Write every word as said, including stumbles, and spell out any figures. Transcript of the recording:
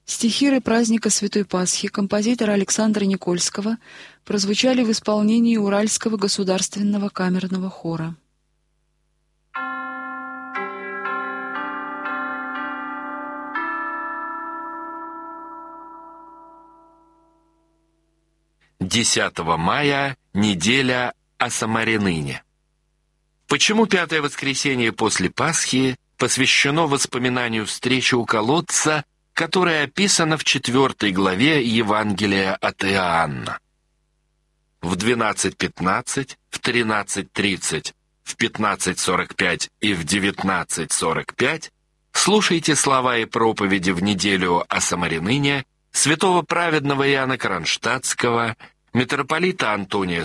Стихиры праздника Святой Пасхи композитора Александра Никольского прозвучали в исполнении Уральского государственного камерного хора. десятого мая – неделя о Самаряныне. Почему пятое воскресенье после Пасхи посвящено воспоминанию встречи у колодца, которая описана в четвертой главе Евангелия от Иоанна? В двенадцать пятнадцать, в тринадцать тридцать, в пятнадцать сорок пять и в девятнадцать сорок пять слушайте слова и проповеди в неделю о Самаряныне святого праведного Иоанна Кронштадтского, митрополита Антония